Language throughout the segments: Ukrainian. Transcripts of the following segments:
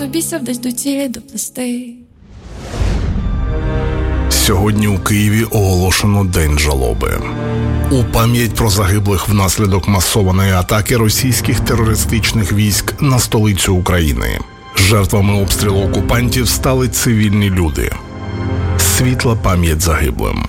бійся, вдесь до цілі доплести. Сьогодні у Києві оголошено День жалоби. У пам'ять про загиблих внаслідок масованої атаки російських терористичних військ на столицю України. Жертвами обстрілу окупантів стали цивільні люди. Світла пам'ять загиблим.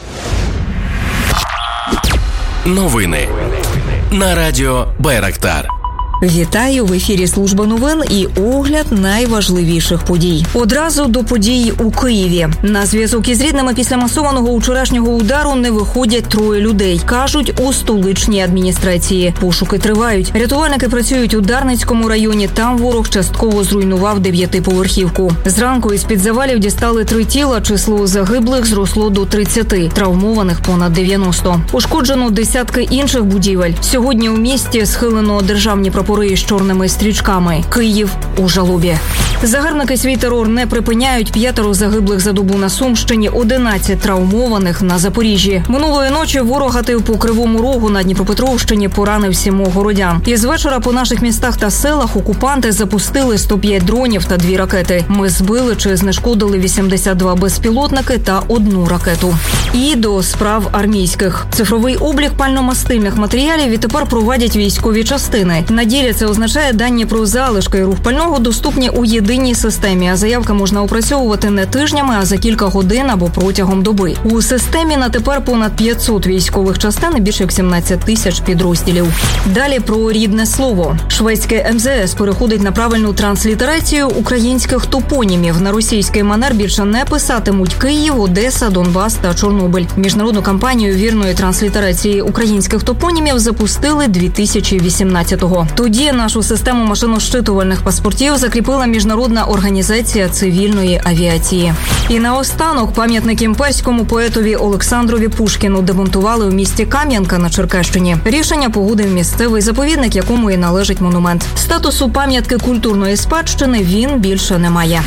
Новини на радіо Байрактар. Вітаю! В ефірі служба новин і огляд найважливіших подій. Одразу до подій у Києві. На зв'язок із рідними після масованого вчорашнього удару не виходять 3 людей, кажуть у столичній адміністрації. Пошуки тривають. Рятувальники працюють у Дарницькому районі. Там ворог частково зруйнував 9-поверхівку. Зранку із-під завалів дістали 3 тіла. Число загиблих зросло до 30, травмованих понад 90. Ушкоджено десятки інших будівель. Сьогодні у місті схилено державні прапори з чорними стрічками. Київ у жалобі. Загарбники свій терор не припиняють. 5 загиблих за добу на Сумщині, 11 травмованих на Запоріжжі. Минулої ночі ворог гатив по Кривому Рогу на Дніпропетровщині, поранив 7 городян. Із вечора по наших містах та селах окупанти запустили 105 дронів та 2 ракети. Ми збили чи знешкодили 82 безпілотники та 1 ракету. І до справ армійських. Цифровий облік пальномастильних матеріалів відтепер проводять військові частини. На ділі це означає, дані про залишки і рух пального доступні у єдиній системі, а заявки можна опрацьовувати не тижнями, а за кілька годин або протягом доби. У системі на тепер понад 500 військових частин і більше як 17 тисяч підрозділів. Далі про рідне слово. Шведське МЗС переходить на правильну транслітерацію українських топонімів. На російський манер більше не писатимуть Київ, Одеса, Донбас та Чорнобиль. Міжнародну кампанію вірної транслітерації українських топонімів запустили 2018-го. Тоді нашу систему машинощитувальних паспортів закріпила Міжнародна організація цивільної авіації. І наостанок пам'ятник імперському поетові Олександрові Пушкіну демонтували у місті Кам'янка на Черкащині. Рішення погодив місцевий заповідник, якому і належить монумент. Статусу пам'ятки культурної спадщини він більше не має.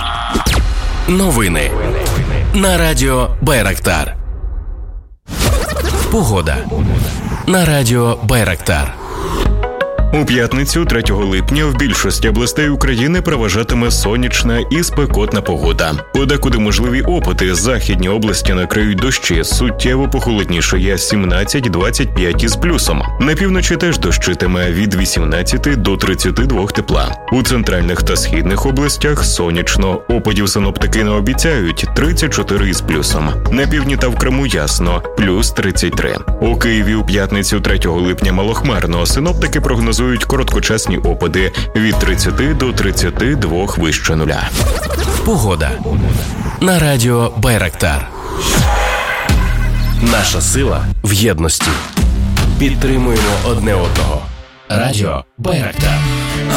Новини на радіо Байрактар. Погода на радіо Байрактар. У п'ятницю, 3 липня, в більшості областей України переважатиме сонячна і спекотна погода. Подекуди можливі опади. Західні області накриють дощі. Суттєво похолоднішає 17-25 із плюсом. На півночі теж дощитиме від 18 до 32 тепла. У центральних та східних областях сонячно. Опадів синоптики не обіцяють 34 із плюсом. На півдні та в Криму ясно плюс 33. У Києві у п'ятницю, 3 липня, малохмарно. Синоптики прогнозують короткочасні опади від 30 до 32 вище нуля. Погода на радіо Байрактар. Наша сила в єдності. Підтримуємо одне одного. Радіо Байрактар.